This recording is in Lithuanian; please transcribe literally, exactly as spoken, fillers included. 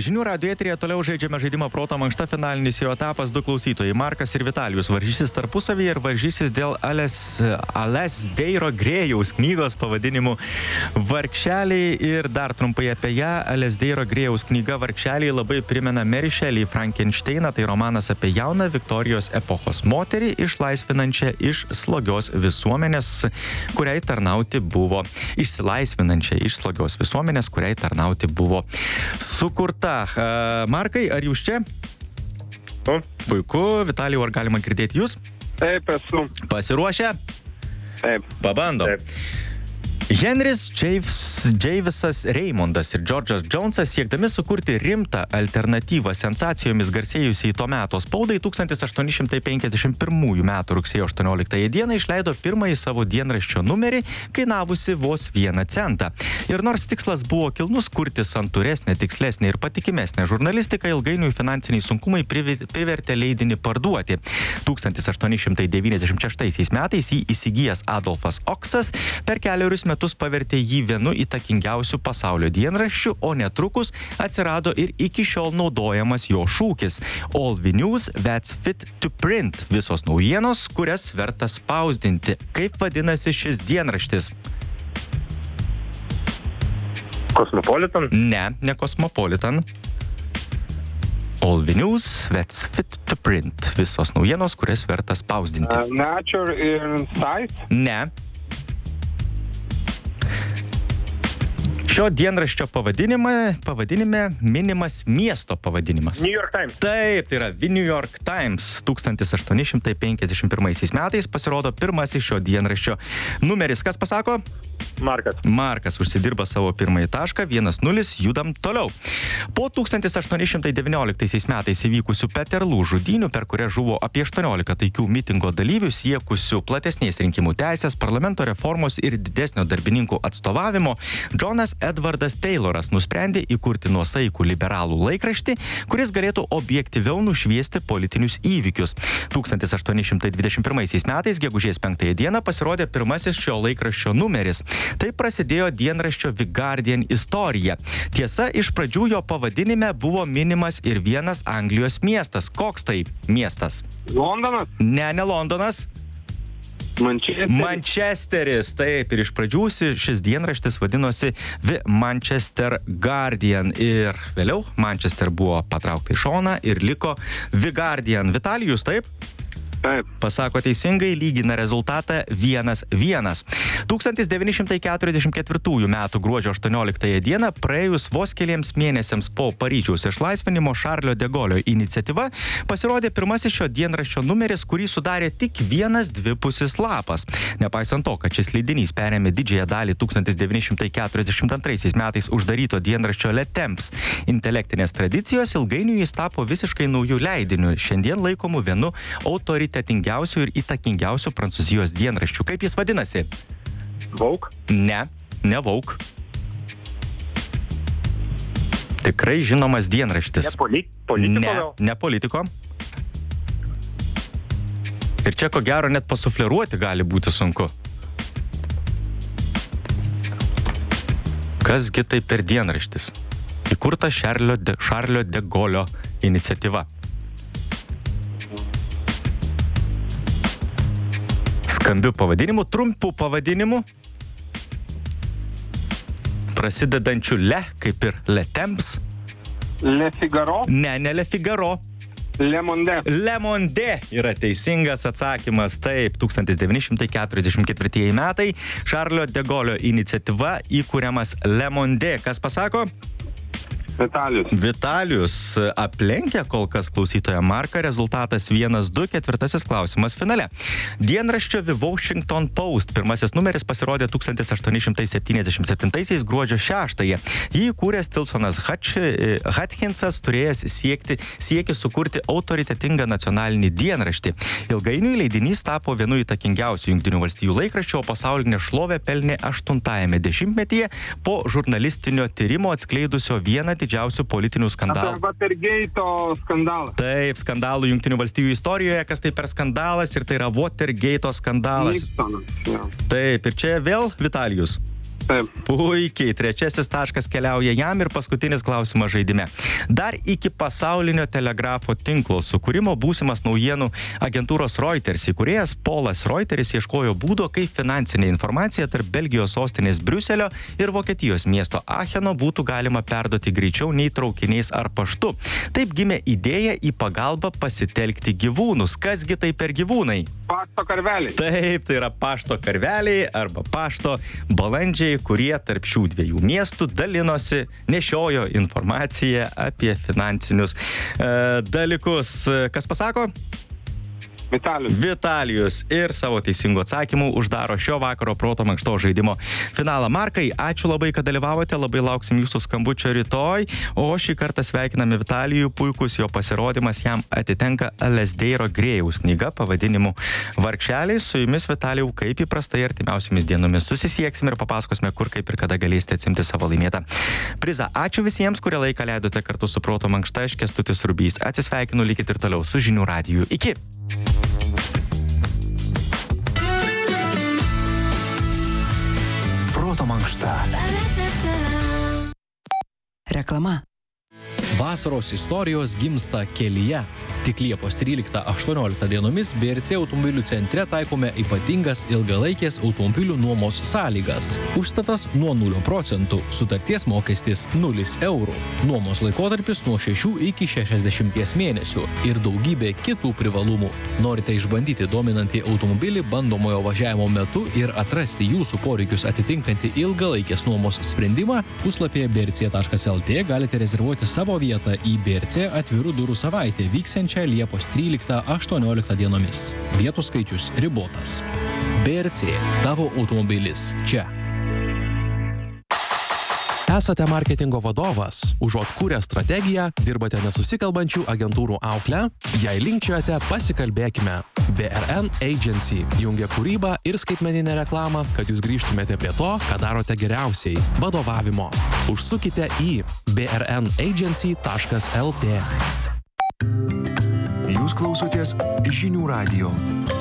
Žinių radijo eteryje toliau žaidžiame žaidimą Proto mankšta, finalinis jo etapas, du klausytojai, Markas ir Vitalijus, varžysis tarpusavyje ir varžysis dėl Alasdairo Grėjaus knygos pavadinimu Vargšeliai. Ir dar trumpai apie ją. Alasdairo Grėjaus knyga Vargšeliai labai primena Mary Shelley Frankensteiną, tai romanas apie jauną Viktorijos epochos moterį, išlaisvinančią iš slogios visuomenės, kuriai tarnauti buvo, išsilaisvinančią iš slogios visuomenės, kuriai tarnauti buvo sukurta. Markai, ar jūs čia? O? Puiku. Vitalijau, ar galima girdėti jūs? Taip, esu. Pasiruošę? Taip. Pabandom. Taip. Henris Džeivisas Reimondas ir Džordžas Džonsas, siekdami sukurti rimtą alternatyvą sensacijomis garsėjusiai to meto spaudai, tūkstantis aštuoni šimtai penkiasdešimt pirmųjų metų rugsėjo aštuonioliktąją dieną išleido pirmąjį savo dienraščio numerį, kainavusi vos vieną centą. Ir nors tikslas buvo kilnus kurti santūresnę, tikslesnę ir patikimesnę žurnalistiką, ilgainiui finansiniai sunkumai privertė leidinį parduoti. tūkstantis aštuoni šimtai devyniasdešimt šeštaisiais metais jį įsigijęs Adolfas Oksas per keliarius metus pavertė jį vienu įtakingiausių pasaulio dienraščių, o netrukus atsirado ir iki šiol naudojamas jo šūkis All the news that's fit to print. Visos naujienos, kurias verta spausdinti. Kaip vadinasi šis dienraštis? Cosmopolitan? Ne, ne Cosmopolitan. All the news that's fit to print. Visos naujienos, kurias verta spausdinti. Uh, Nature and Science? Ne. Šio dienraščio pavadinime, pavadinime minimas miesto pavadinimas. New York Times. Taip, tai yra The New York Times. tūkstantis aštuoni šimtai penkiasdešimt pirmaisiais metais pasirodo pirmasis šio dienraščio numeris. Kas pasako? Markas. Markas užsidirba savo pirmąjį tašką, vienas nulis, judam toliau. Po tūkstantis aštuoni šimtai devynioliktaisiais metais įvykusių Peterlų žudynių, per kurias žuvo apie aštuoniolika taikių mitingo dalyvių siekusių platesnės rinkimų teisės, parlamento reformos ir didesnio darbininkų atstovavimo, Džonas Edvardas Tayloras nusprendė įkurti nuosaikų liberalų laikraštį, kuris galėtų objektyviau nušviesti politinius įvykius. tūkstantis aštuoni šimtai dvidešimt pirmaisiais metais, gegužės penktąją dieną, pasirodė pirmasis šio laikraščio numeris. Tai prasidėjo dienraščio The Guardian istorija. Tiesa, iš pradžių jo pavadinime buvo minimas ir vienas Anglijos miestas. Koks tai miestas? Londonas? Ne, ne Londonas. Manchesteris? Manchesteris, taip. Ir iš pradžių šis dienraštis vadinosi The Manchester Guardian. Ir vėliau Manchester buvo patraukta į šoną ir liko The Guardian. Vitalijus, taip? Taip. Pasako teisingai, lygina rezultatą vienas vienas. tūkstantis devyni šimtai keturiasdešimt ketvirtųjų metų gruodžio aštuonioliktąją dieną, praėjus vos keliems mėnesiams po Paryžiaus išlaisvinimo, Šarlio de Golio iniciatyva, pasirodė pirmasis šio dienraščio numeris, kurį sudarė tik vienas dvipusis lapas. Nepaisant to, kad šis leidinys perėmė didžiąją dalį tūkstantis devyni šimtai keturiasdešimt antraisiais metais uždaryto dienraščio Le Temps intelektinės tradicijos, ilgainiui jis tapo visiškai naujų leidinių, šiandien laikomų vienu autoritetingiausių įtakingiausių ir įtakingiausių Prancūzijos dienraščių. Kaip jis vadinasi? Vogue? Ne, ne Vogue. Tikrai žinomas dienraštis. Ne poli politiko? Ne, ne politiko. Ir čia ko gero net pasufleruoti gali būti sunku. Kasgi tai per dienraštis? Įkurta Šarlio de, Šarlio de Golio iniciatyva. Skambių pavadinimų, trumpų pavadinimų, prasidedančių Le, kaip ir Le Temps. Le Figaro? Ne, ne Le Figaro. Le Monde. Le Monde yra teisingas atsakymas. Taip, tūkstantis devyni šimtai keturiasdešimt ketvirtieji metai, Šarlio de Golio iniciatyva, įkuriamas Le Monde. Kas pasako? Vitalijus. Vitalijus aplenkia kol kas klausytoją Marką, rezultatas vienas du, ketvirtasis klausimas finale. Dienraščio The Washington Post pirmasis numeris pasirodė tūkstantis aštuoni šimtai septyniasdešimt septintaisiais gruodžio šeštąją. Jį įkūręs Tilsonas Hatkinsas turėjęs siekti, siekį sukurti autoritetingą nacionalinį dienraštį. Ilgainiui leidinys tapo vienu įtakingiausių Jungtinių valstijų laikraščių, o pasaulinė šlovė pelnė aštuntajame dešimtmetyje po žurnalistinio tyrimo atskleidusio vieną didžiausių politinių skandalų. Apie Watergate'o skandalą. Taip, skandalų Jungtinių valstijų istorijoje, kas tai per skandalas, ir tai yra Watergate'o skandalas. Nixonas, ja. Taip, ir čia vėl Vitalijus. Taip. Puikiai, trečiasis taškas keliauja jam ir paskutinis klausimas žaidime. Dar iki pasaulinio telegrafo tinklo sukūrimo būsimas naujienų agentūros Reuters įkūrėjas Polas Reuteris ieškojo būdo, kaip finansinė informacija tarp Belgijos sostinės Briuselio ir Vokietijos miesto Acheno būtų galima perduoti greičiau nei traukiniais ar paštu. Taip gimė idėja į pagalbą pasitelkti gyvūnus. Kasgi tai per gyvūnai? Pašto karveliai. Taip, tai yra pašto karveliai arba pašto balandžiai, kurie tarp šių dviejų miestų dalinosi, nešiojo informaciją apie finansinius e, dalykus. Kas pasako? Vitalijus. Vitalijus ir savo teisingų atsakymų uždaro šio vakaro proto mankšto žaidimo finalą. Markai, ačiū labai, kad dalyvavote, labai lauksim jūsų skambučio rytoj, o šį kartą sveikiname Vitalijų, puikus jo pasirodymas, jam atitenka Alasdairo Grėjaus knyga pavadinimu Vargšeliai. Su jumis, Vitalijau, kaip įprastai artimiausiomis dienomis susisieksim ir papasakosime, kur kaip ir kada galėsite atsimti savo laimėtą prizą. Ačiū visiems, kurie laiką leidote kartu su proto mankšta, aš Kęstutis Rubys. Atsisveikinu, likit ir toliau su Žinių radiju. Iki! Proto mankšta. Reklama. Vasaros istorijos gimsta kelyje. Tik Liepos tryliktą aštuonioliktą dienomis B R C automobilių centre taikome ypatingas ilgalaikės automobilių nuomos sąlygas. Užstatas nuo nulio procentų, sutarties mokestis nulis eurų. Nuomos laikotarpis nuo šešių iki šešiasdešimties mėnesių ir daugybė kitų privalumų. Norite išbandyti dominantį automobilį bandomojo važiavimo metu ir atrasti jūsų poreikius atitinkantį ilgalaikės nuomos sprendimą? Puslapyje b r c taškas l t galite rezervuoti savo vietą į B R C atvirų durų savaitę vyksiančią Liepos tryliktą aštuonioliktą dienomis. Vietų skaičius ribotas. B R C – tavo automobilis čia. Esate marketingo vadovas, užuot kūrę strategiją, dirbate nesusikalbančių agentūrų auklę, jei linkčiojate, pasikalbėkime. B R N Agency jungia kūrybą ir skaitmeninę reklamą, kad jūs grįžtumėte prie to, ką darote geriausiai – vadovavimo. Užsukite į b r n agency taškas l t. Jūs klausotės Žinių radijo.